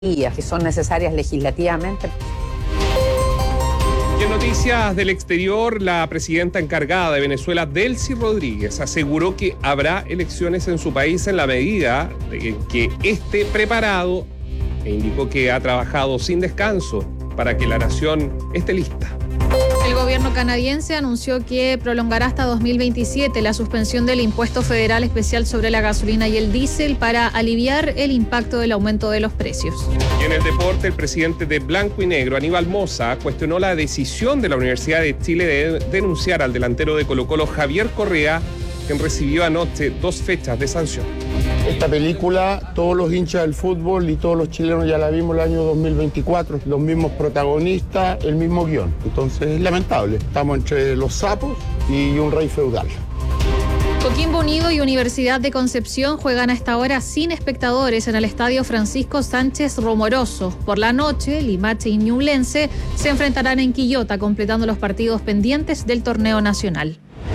que son necesarias legislativamente. Y en noticias del exterior, la presidenta encargada de Venezuela, Delcy Rodríguez, aseguró que habrá elecciones en su país en la medida en que esté preparado e indicó que ha trabajado sin descanso para que la nación esté lista. El gobierno canadiense anunció que prolongará hasta 2027 la suspensión del impuesto federal especial sobre la gasolina y el diésel para aliviar el impacto del aumento de los precios. Y en el deporte, el presidente de Blanco y Negro, Aníbal Mosa, cuestionó la decisión de la Universidad de Chile de denunciar al delantero de Colo-Colo, Javier Correa, quien recibió anoche 2 fechas de sanción. Esta película, todos los hinchas del fútbol y todos los chilenos ya la vimos el año 2024, los mismos protagonistas, el mismo guión. Entonces es lamentable. Estamos entre los sapos y un rey feudal. Coquimbo Unido y Universidad de Concepción juegan a esta hora sin espectadores en el estadio Francisco Sánchez Romoroso. Por la noche, Limache y Ñublense se enfrentarán en Quillota, completando los partidos pendientes del torneo nacional.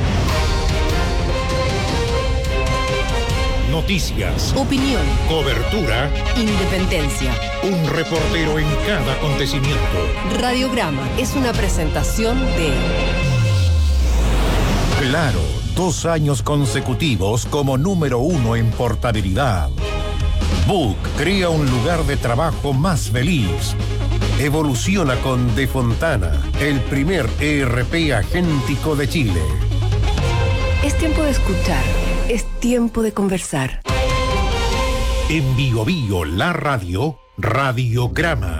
Noticias, opinión, cobertura, independencia. Un reportero en cada acontecimiento. Radiograma es una presentación de Claro, 2 años consecutivos como número 1 en portabilidad. Book crea un lugar de trabajo más feliz. Evoluciona con De Fontana, el primer ERP agéntico de Chile. Es tiempo de escuchar. Es tiempo de conversar. En Bio Bio, la radio, Radiograma.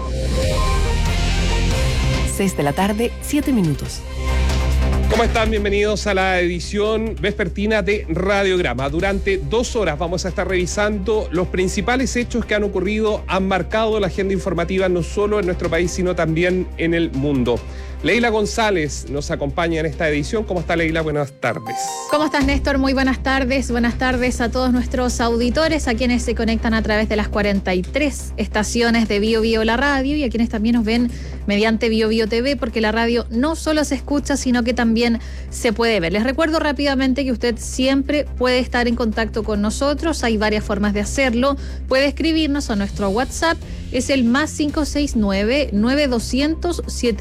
6 de la tarde, 7 minutos. ¿Cómo están? Bienvenidos a la edición vespertina de Radiograma. Durante 2 horas vamos a estar revisando los principales hechos que han ocurrido, han marcado la agenda informativa no solo en nuestro país, sino también en el mundo. Leila González nos acompaña en esta edición. ¿Cómo está, Leila? Buenas tardes. ¿Cómo estás, Néstor? Muy buenas tardes. Buenas tardes a todos nuestros auditores, a quienes se conectan a través de las 43 estaciones de Bio Bio la radio y a quienes también nos ven mediante Bio Bio TV, porque la radio no solo se escucha, sino que también se puede ver. Les recuerdo rápidamente que usted siempre puede estar en contacto con nosotros. Hay varias formas de hacerlo. Puede escribirnos a nuestro WhatsApp. Es el +569 9200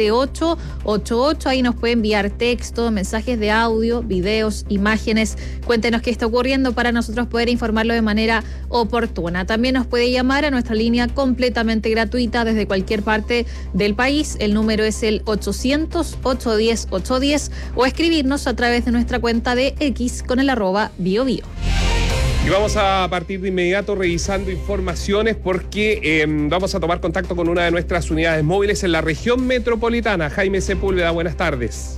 7888. Ahí nos puede enviar texto, mensajes de audio, videos, imágenes. Cuéntenos qué está ocurriendo para nosotros poder informarlo de manera oportuna. También nos puede llamar a nuestra línea completamente gratuita desde cualquier parte del país. El número es el 800-810-810 o escribirnos a través de nuestra cuenta de X con el @BioBio. Y vamos a partir de inmediato revisando informaciones porque vamos a tomar contacto con una de nuestras unidades móviles en la región metropolitana. Jaime Sepúlveda, buenas tardes.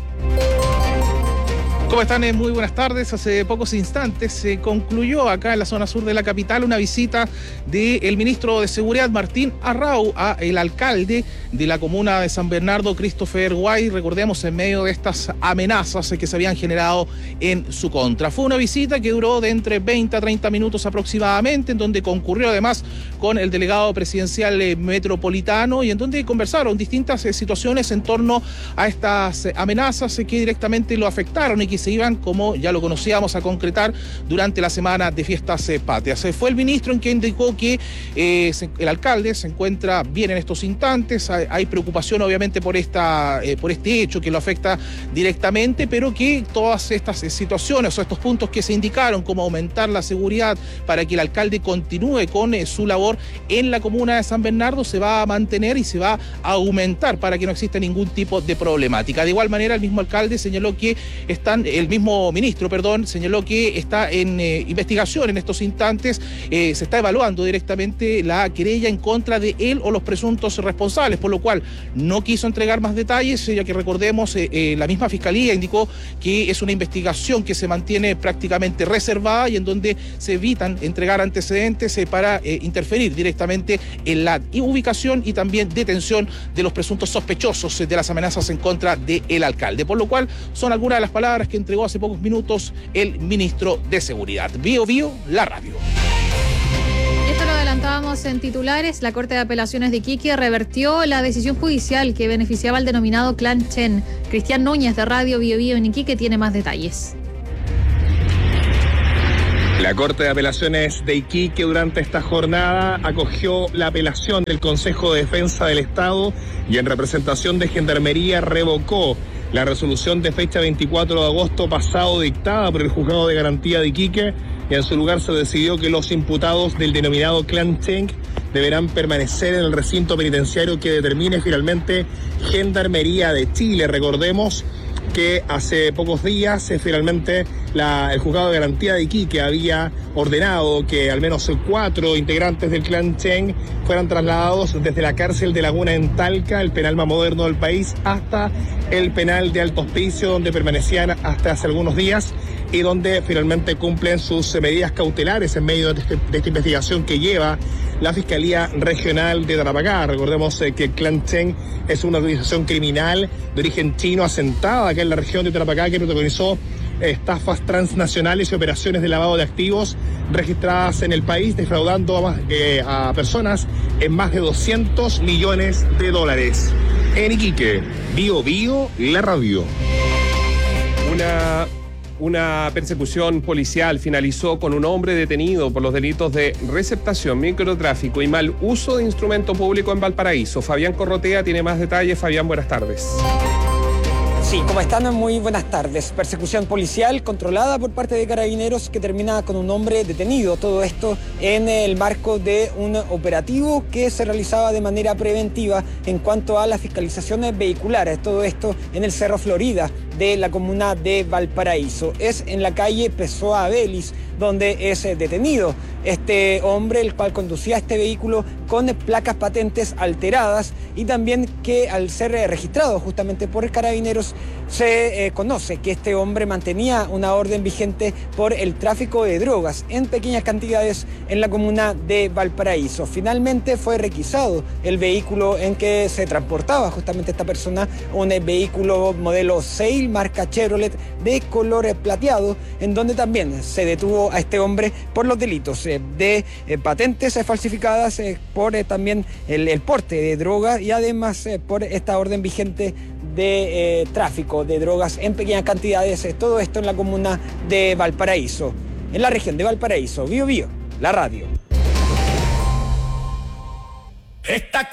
¿Cómo están? Muy buenas tardes. Hace pocos instantes se concluyó acá en la zona sur de la capital una visita del ministro de Seguridad, Martín Arrau, a el alcalde de la comuna de San Bernardo, Christopher Guay, recordemos, en medio de estas amenazas que se habían generado en su contra. Fue una visita que duró de entre 20 a 30 minutos aproximadamente, en donde concurrió además con el delegado presidencial metropolitano y en donde conversaron distintas situaciones en torno a estas amenazas que directamente lo afectaron y que se iban, como ya lo conocíamos, a concretar durante la semana de fiestas patrias. Fue el ministro en quien indicó que el alcalde se encuentra bien en estos instantes. Hay preocupación obviamente por este hecho que lo afecta directamente, pero que todas estas situaciones o estos puntos que se indicaron, como aumentar la seguridad para que el alcalde continúe con su labor en la comuna de San Bernardo, se va a mantener y se va a aumentar para que no exista ningún tipo de problemática. De igual manera, el mismo alcalde señaló que el mismo ministro, señaló que está en investigación en estos instantes. Se está evaluando directamente la querella en contra de él o los presuntos responsables, por lo cual no quiso entregar más detalles, ya que recordemos, la misma fiscalía indicó que es una investigación que se mantiene prácticamente reservada y en donde se evitan entregar antecedentes para interferir directamente en la ubicación y también detención de los presuntos sospechosos de las amenazas en contra del alcalde, por lo cual son algunas de las palabras que entregó hace pocos minutos el ministro de Seguridad. Bio Bio, la radio. Esto lo adelantábamos en titulares. La Corte de Apelaciones de Iquique revertió la decisión judicial que beneficiaba al denominado Clan Chen. Cristian Núñez de Radio Bio Bio en Iquique tiene más detalles. La Corte de Apelaciones de Iquique durante esta jornada acogió la apelación del Consejo de Defensa del Estado y en representación de Gendarmería revocó la resolución de fecha 24 de agosto pasado dictada por el Juzgado de Garantía de Iquique, y en su lugar se decidió que los imputados del denominado Clan Cheng deberán permanecer en el recinto penitenciario que determine finalmente Gendarmería de Chile. Recordemos que hace pocos días finalmente el Juzgado de Garantía de Iquique había ordenado que al menos 4 integrantes del Clan Cheng fueran trasladados desde la cárcel de Laguna en Talca, el penal más moderno del país, hasta el penal de Alto Hospicio, donde permanecían hasta hace algunos días y donde finalmente cumplen sus medidas cautelares en medio de esta investigación que lleva la Fiscalía Regional de Tarapacá. Recordemos que el Clan Cheng es una organización criminal de origen chino asentada acá en la región de Tarapacá, que protagonizó estafas transnacionales y operaciones de lavado de activos registradas en el país, defraudando a personas en más de 200 millones de dólares. En Iquique, Bio Bio, la radio. Una persecución policial finalizó con un hombre detenido por los delitos de receptación, microtráfico y mal uso de instrumento público en Valparaíso. Fabián Corrotea tiene más detalles. Fabián, buenas tardes. Sí, ¿cómo están? Muy buenas tardes. Persecución policial controlada por parte de Carabineros que termina con un hombre detenido. Todo esto en el marco de un operativo que se realizaba de manera preventiva en cuanto a las fiscalizaciones vehiculares. Todo esto en el Cerro Florida de la comuna de Valparaíso. Es en la calle Pessoa Belis donde es detenido este hombre, el cual conducía este vehículo con placas patentes alteradas, y también que al ser registrado justamente por Carabineros se conoce que este hombre mantenía una orden vigente por el tráfico de drogas en pequeñas cantidades en la comuna de Valparaíso. Finalmente fue requisado el vehículo en que se transportaba justamente esta persona, un vehículo modelo Sail marca Chevrolet de color plateado, en donde también se detuvo a este hombre por los delitos de patentes falsificadas, por también el porte de droga, y además por esta orden vigente de tráfico de drogas en pequeñas cantidades. Todo esto en la comuna de Valparaíso, en la región de Valparaíso. Bio Bio, la radio. Esta